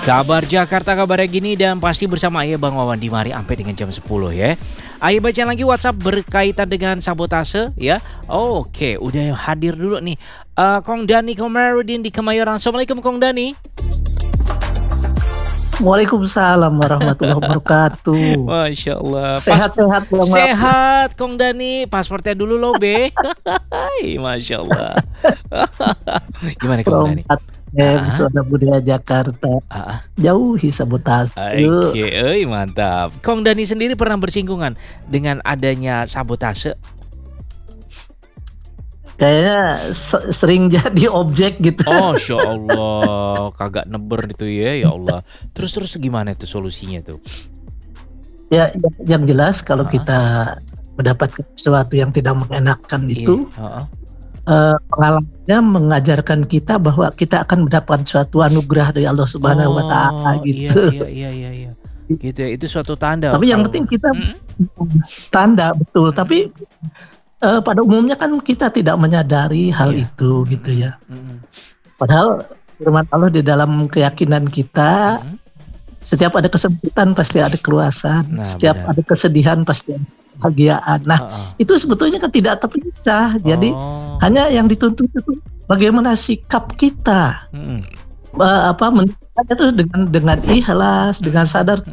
Kabar Jakarta kabarnya gini dan pasti bersama Ayah Bang Wawan di mari sampai dengan jam 10 ya. Ayah baca lagi WhatsApp berkaitan dengan sabotase ya. Oke, udah hadir dulu nih. Kong Dani Komarudin di Kemayoran. Assalamualaikum Kong Dani. Waalaikumsalam warahmatullahi wabarakatuh. Masya Allah. Sehat-sehat Bang Wawan. Sehat Kong Dani. Pasportnya dulu loh Be. Masya Allah. Gimana Kong Dani? Suara budaya Jakarta. Jauhi sabotase. Oke, mantap. Kong Dani sendiri pernah bersinggungan dengan adanya sabotase? Kayaknya sering jadi objek gitu. Oh, Masya Allah, kagak neber itu ya Allah. Terus gimana tuh solusinya tuh? Ya, yang jelas kalau kita mendapatkan sesuatu yang tidak mengenakan itu, pengalamannya mengajarkan kita bahwa kita akan mendapatkan suatu anugerah dari Allah Subhanahu Wa Taala gitu. Iya. Gitu ya, itu suatu tanda. Tapi yang penting kita tanda betul. Tapi pada umumnya kan kita tidak menyadari hal itu gitu ya. Padahal firman Allah di dalam keyakinan kita, setiap ada kesempitan pasti ada keluasan, setiap ada kesedihan pasti ada kebahagiaan. Nah, itu sebetulnya kan tidak terpisah. Jadi hanya yang dituntut itu bagaimana sikap kita. Itu dengan ikhlas, dengan sadar,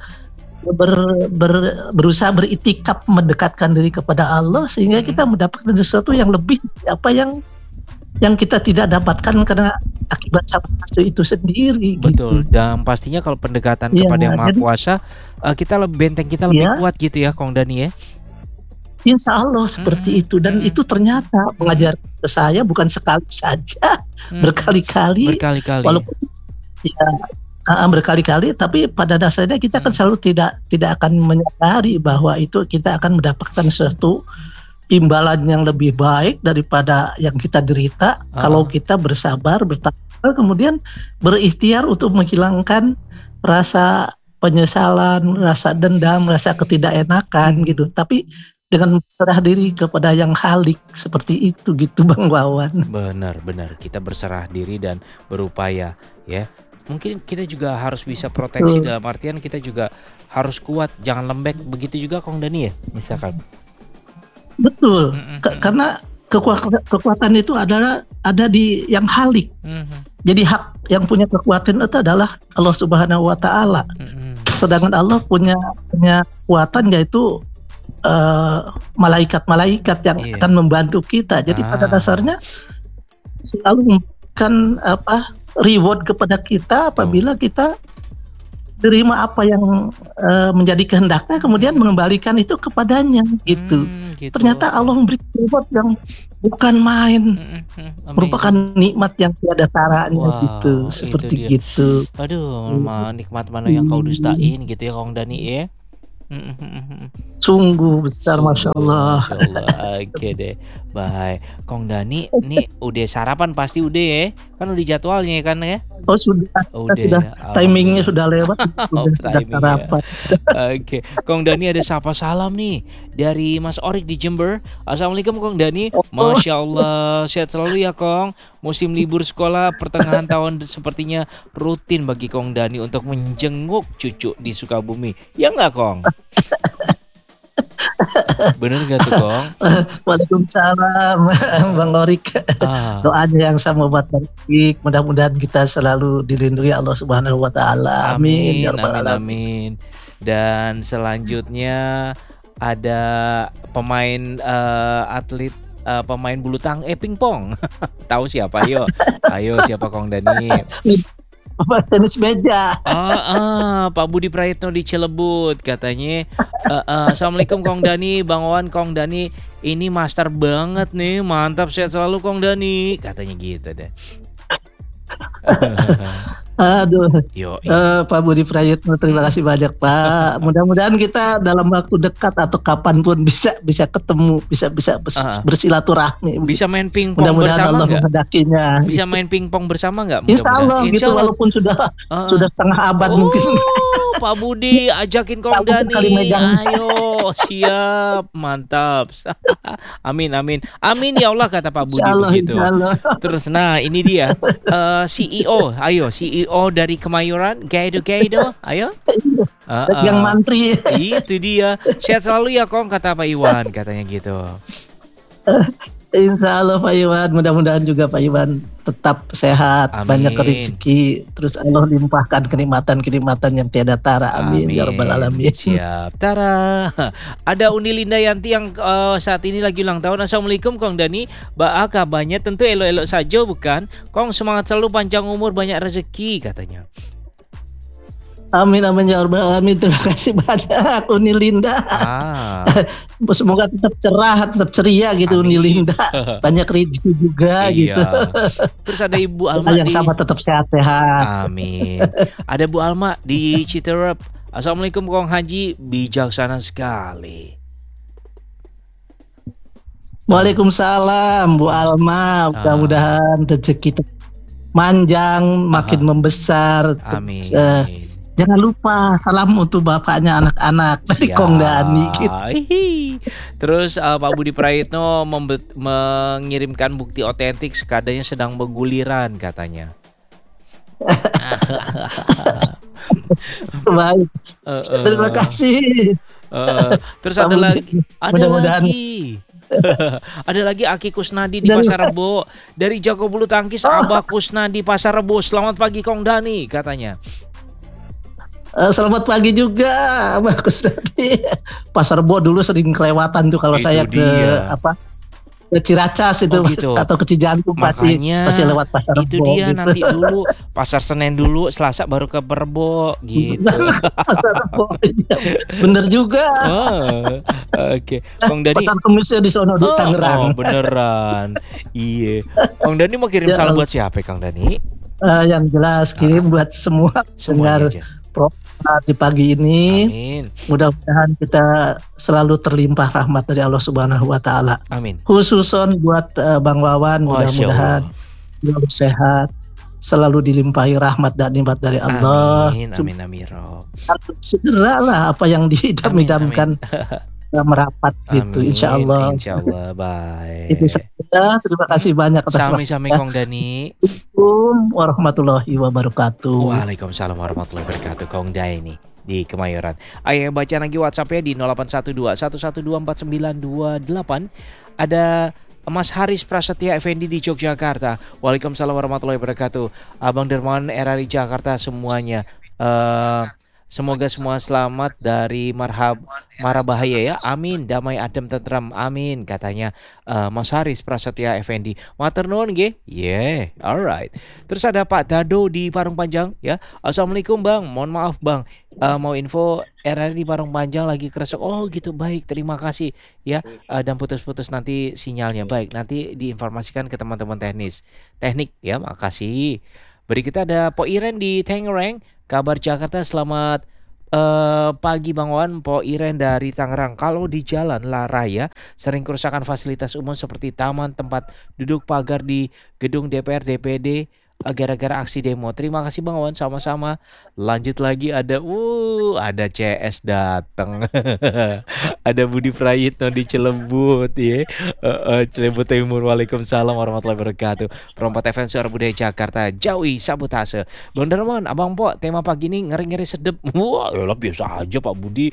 berusaha beritikaf mendekatkan diri kepada Allah sehingga kita mendapatkan sesuatu yang lebih apa yang kita tidak dapatkan karena akibat sabotase itu sendiri. Betul. Gitu. Dan pastinya kalau pendekatan kepada Yang Maha Kuasa, benteng kita lebih kuat gitu ya, Kong Dani ya. Insya Allah seperti itu, dan itu ternyata mengajar ke saya bukan sekali saja, berkali-kali. Walaupun berkali-kali, tapi pada dasarnya kita kan selalu tidak akan menyadari bahwa itu kita akan mendapatkan suatu imbalan yang lebih baik daripada yang kita derita kalau kita bersabar, bertakwa, kemudian berikhtiar untuk menghilangkan rasa penyesalan, rasa dendam, rasa ketidakenakan gitu. Tapi dengan berserah diri kepada yang halik seperti itu gitu Bang Wawan. Benar, kita berserah diri dan berupaya ya. Mungkin kita juga harus bisa proteksi dalam artian kita juga harus kuat, jangan lembek. Begitu juga Kong Dani ya, misalkan. Betul, karena kekuatan itu ada di yang halik. Jadi hak yang punya kekuatan itu adalah Allah Subhanahu Wa Taala. Sedangkan Allah punya kekuatan yaitu malaikat-malaikat yang akan membantu kita. Jadi pada dasarnya selalu memberikan reward kepada kita apabila kita terima apa yang menjadi kehendaknya, kemudian mengembalikan itu kepadanya gitu. Ternyata Allah memberi reward yang bukan main, merupakan nikmat yang tiada taranya gitu, seperti gitu. Aduh, nikmat mana yang kau dustain gitu ya Kong Dani ya. Sungguh besar, Masya Allah. Oke deh, baik. Kong Dani, nih udah sarapan pasti udah ya? Kan udah jadwalnya kan ya? Oh sudah. Timingnya sudah lewat, sudah sarapan. Oke, Kong Dani ada sapa salam nih dari Mas Orik di Jember. Assalamualaikum Kong Dani. Masya Allah, sehat selalu ya Kong. Musim libur sekolah pertengahan tahun sepertinya rutin bagi Kong Dani untuk menjenguk cucu di Sukabumi. Ya nggak Kong? Bener gak tuh Kong? Waalaikumsalam Bang Orik. Doanya yang sama buat baik. Mudah-mudahan kita selalu dilindungi Allah Subhanahu Wa Taala. Amin. Amin. Dan selanjutnya ada pemain atlet pemain bulu pingpong. Tahu siapa? Ayo siapa Kong Dani? Tenis meja. Pak Budi Prayitno di Cilebut katanya. Assalamualaikum Kong Dani, Bang Wawan. Kong Dani ini master banget nih, mantap, sehat selalu Kong Dani, katanya gitu deh. Aduh, Pak Budi Prayitno, terima kasih banyak Pak. Mudah-mudahan kita dalam waktu dekat atau kapanpun bisa ketemu, bisa bersilaturahmi. Bisa main pingpong bersama nggak? Bisa main pingpong bersama nggak? Insya Allah gitu, walaupun sudah setengah abad mungkin. Pak Budi ajakin Kong Pak Budi kali Dani. megang. Ayo, siap, mantap. Amin, amin, amin ya Allah kata Pak Budi Insyaallah, begitu. insyaallah. Terus, nah ini dia CEO, ayo CEO dari Kemayoran, Gaido, ayo. Yang mantri. Itu dia. Sehat selalu ya Kong kata Pak Iwan katanya gitu. Insya Allah Pak Iwan, mudah-mudahan juga Pak Iwan tetap sehat, Amin. banyak rezeki, terus Allah limpahkan kenikmatan-kenikmatan yang tiada tara. Amin, ya rabbal alamin. Siap. Tara. Ada Uni Linda Yanti yang saat ini lagi ulang tahun. Assalamualaikum Kong Dani. Kabarnya tentu elok-elok saja bukan? Kong semangat selalu, panjang umur, banyak rezeki katanya. Amin, amin ya rabbal alamin. Terima kasih banyak Uni Linda. Semoga tetap cerah, tetap ceria gitu. Amin. Uni Linda. Banyak rezeki juga gitu. Terus ada Ibu Alma yang sama tetap sehat-sehat. Amin. Ada Bu Alma di Citerep. Assalamualaikum Kong Haji, bijaksana sekali. Waalaikumsalam Bu Alma. Mudah-mudahan rezeki panjang, makin membesar. Amin. Jangan lupa salam untuk bapaknya anak-anak dari Kong Dani gitu. Terus Pak Budi Prayitno mengirimkan bukti otentik sekadanya sedang berguliran katanya. Baik. Terima kasih. Terus ada lagi. Ada lagi Aki Kusnadi di Pasar Rebo. Dari Jago Bulu Tangkis Abah Kusnadi Pasar Rebo. Selamat pagi Kong Dani katanya. Selamat pagi juga, bagus tadi. Pasar Rebo dulu sering kelewatan tuh kalau itu saya dia. Ke Ciracas itu gitu. Atau ke Cijantung pasti lewat Pasar Rebo. Itu dia gitu. Nanti dulu Pasar Senen dulu, Selasa baru ke Rebo gitu. Pasar Rebo. Bener juga. Oke. Kong Dani. Pasar Kemisnya di sono di Tangerang. Beneran. Iya. Kong Dani mau kirim salam buat siapa Kang Dani? Yang jelas kirim buat semua dengar di pagi ini. Amin. Mudah-mudahan kita selalu terlimpah rahmat dari Allah Subhanahu wa taala. Amin. Khususon buat Bang Wawan, mudah-mudahan selalu sehat, selalu dilimpahi rahmat dan nikmat dari Allah. Amin. Segeralah apa yang diidam-idamkan merapat gitu, insyaallah. Insyaallah, baik. Itu saja. Terima kasih banyak atas Sami-sami Kong Dani. Assalamualaikum warahmatullahi wabarakatuh. Waalaikumsalam warahmatullahi wabarakatuh Kong Dani di Kemayoran. Ayo baca lagi WhatsApp-nya di 0812 11124928. Ada Mas Haris Prasetya Effendi di Yogyakarta. Waalaikumsalam warahmatullahi wabarakatuh. Abang Dermawan RRI Jakarta semuanya. Semoga semua selamat dari mara bahaya ya. Amin. Damai, adem, tentram. Amin. Katanya Mas Haris Prasetya Effendi. Matur nuwun nggih. Alright. Terus ada Pak Dado di Parung Panjang ya. Assalamualaikum Bang. Mohon maaf Bang. Mau info RRI di Parung Panjang lagi keresek. Oh gitu, baik. Terima kasih ya. Dan putus-putus nanti sinyalnya. Baik. Nanti diinformasikan ke teman-teman teknik ya. Makasih. Berikutnya ada Po Iren di Tangerang. Kabar Jakarta, selamat pagi Bang Wan. Po Iren dari Tangerang. Kalau di jalan raya sering kerusakan fasilitas umum seperti taman, tempat duduk, pagar di gedung DPR, DPD gara-gara aksi demo. Terima kasih Bang Wan, sama-sama. Lanjut lagi ada CS datang. Ada Budi Prayitno di Cilebut ya. Cilebut Timur. Waalaikumsalam warahmatullahi wabarakatuh. Perompat FM Suara Budaya Jakarta. Jauhi sabotase. Bang Darman, Abang Po, tema pagi ini ngeri-ngeri sedep. Wah, ya biasa aja Pak Budi.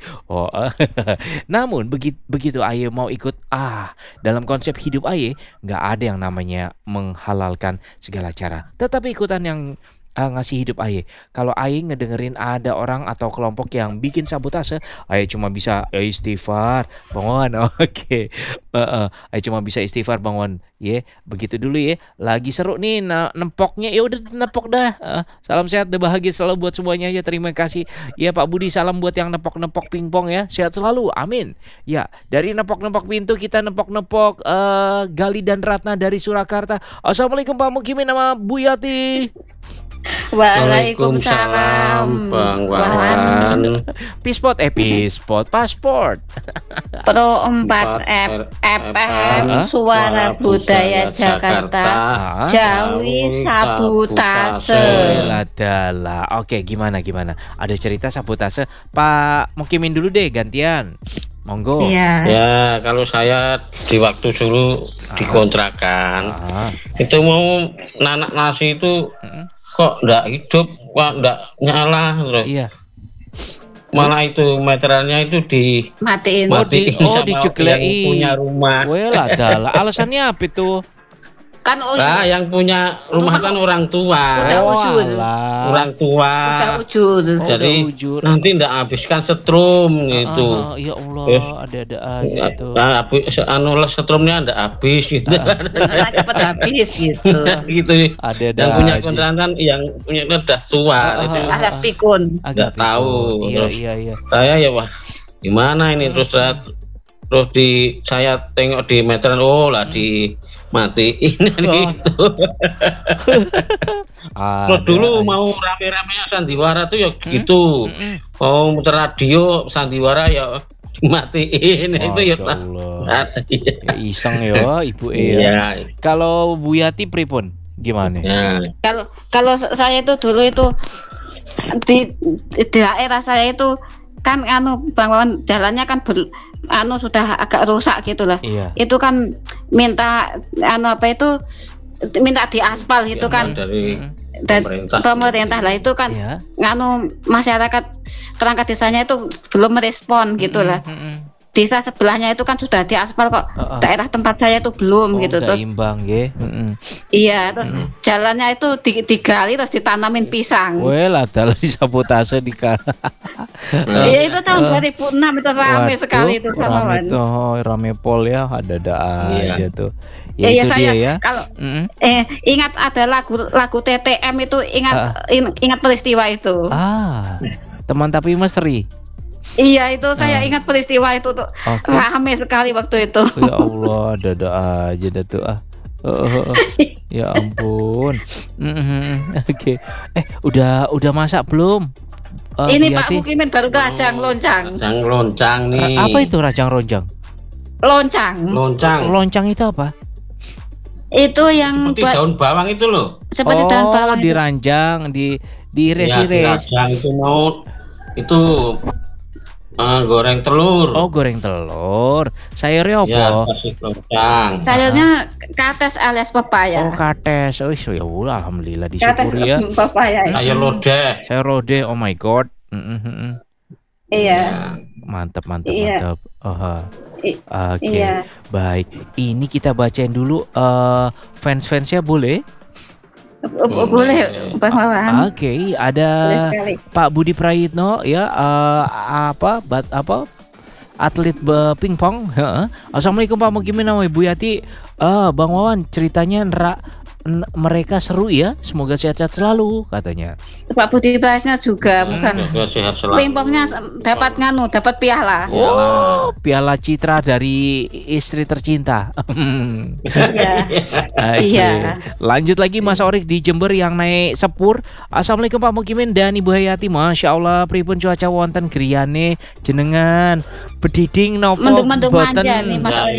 Namun begitu Aye mau ikut dalam konsep hidup Aye, nggak ada yang namanya menghalalkan segala cara. Tapi ikutan yang ngasih hidup Aye. Kalau Aye ngedengerin ada orang atau kelompok yang bikin sabotase, Aye cuma bisa istighfar, Bang Wan. Oke. Aye cuma bisa istighfar Bang Wan. Begitu dulu ya. Lagi seru nih nempoknya. Ya udah nepok dah. Salam sehat dan bahagia selalu buat semuanya ya. Terima kasih. Ya Pak Budi, salam buat yang nepok-nepok pingpong ya. Sehat selalu. Amin. Ya, dari nepok-nepok pintu kita nepok-nepok Gali dan Ratna dari Surakarta. Assalamualaikum Pak Mukimin sama Bu Yati. Waalaikumsalam Bang Wawan. Pispot, pasport. Pro 4 FM Suara Budaya Jakarta. Jauhi sabotase. Ladala. Oke, gimana? Ada cerita sabotase? Pak Mukimin dulu deh, gantian. Monggo. Iya. Ya, kalau saya di waktu dulu dikontrakan, itu mau nanak nasi itu kok ndak hidup, kok ndak nyala, terus Iya. malah itu meterannya itu Matiin. sama diceglein. yang punya rumah. Weh ladala. Alasannya apa itu? Kan Nah, yang punya rumah kan orang tua, Udah ujur. alah. orang tua. Udah ujur. Jadi udah ujur. nanti ndak habiskan setrum gitu. Ya Allah, ada aja itu. Nah, setrumnya ndak habis gitu. Cepat habis gitu. gitu. Ada Yang punya aja. kontrakan yang punya udah tua itu Alias pikun. Agak nggak tahu. pikun. Terus Iya. saya ya wah gimana ini terus saya tengok di meteran, oh lah dimatiin gitu. Terus dulu mau rame-rame sandiwara tuh ya gitu, mau muter radio sandiwara ya dimatiin itu ya Masya Allah. Iya. Ya, iseng ya Ibu ya. Iya. Kalau Bu Yati pripun? Gimana? Ya. Kalau saya itu dulu itu di daerah saya itu kan Bang Wawan jalannya kan sudah agak rusak gitu lah. Iya. Itu kan minta minta diaspal gitu kan Dari dan pemerintah. pemerintah lah itu kan Iya. masyarakat perangkat desanya itu belum merespon gitu lah. Desa sebelahnya itu kan sudah diaspal kok. Daerah tempat saya itu belum gitu. Terus Terus imbang ya. iya, terus jalannya itu digali terus ditanamin pisang. Weh ladala disabotase di Iya, itu tahun 2006 itu rame sekali itu sama rame tuh, rame pol ya, ada aja tuh. Ya, Iya itu saya dia ya. kalau ingat ada lagu TTM itu ingat peristiwa itu. Teman tapi misteri. Iya itu saya ingat peristiwa itu tuh rame sekali waktu itu. Ya Allah, ada aja dah tuh ya ampun. Oke. Udah masak belum? Ini Bu Pak Yati? Mukimin baru rajang loncang. Rajang loncang nih. Apa itu rajang ronjang? Loncang. Loncang itu apa? Itu yang Seperti daun bawang itu loh. seperti daun bawang. Diranjang, Ya, diiris-iris. rajang itu mau itu goreng telur. Oh, goreng telur. Sayurnya apa? Ya, kasih loncang. Sayurnya kates alias pepaya. Oh, kates. Oh, ya Allah, alhamdulillah Kates disyukuri ya. pepaya. Sayur lodeh. Saya rode, oh my god. Iya. Mantap. Iya. Oke. Iya. Baik. Ini kita bacain dulu fans-fansnya boleh? Boleh Bang Wawan. Oke, ada Boleh sekali. Pak Budi Prayitno ya atlet pingpong. Assalamualaikum Pak Mukimin sama Ibu Yati. Bang Wawan ceritanya mereka seru ya. Semoga sehat-sehat selalu katanya. Pak Budi Prayitno juga bukan. Semoga sehat selalu. Pingpongnya dapat dapat piala. Oh, piala citra dari istri tercinta. Iya. Oke. Iya. Lanjut lagi Mas Orik di Jember yang naik sepur. Assalamualaikum Pak Mukimin dan Ibu Hayati. Masya Allah pripun cuaca wonten griyane jenengan bediding nopo Mendung-mendung boten? manja nih Mas Oli.